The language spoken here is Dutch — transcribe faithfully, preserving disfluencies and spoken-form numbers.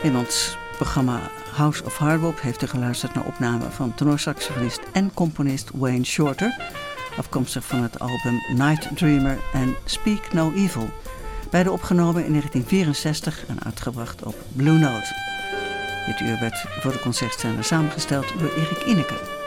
In ons programma House of Hardbop heeft u geluisterd naar opname van tenorsaxofonist en componist Wayne Shorter, afkomstig van het album Night Dreamer en Speak No Evil, beide opgenomen in negentien vierenzestig en uitgebracht op Blue Note. Dit uur werd voor de concertscène samengesteld door Erik Ineke.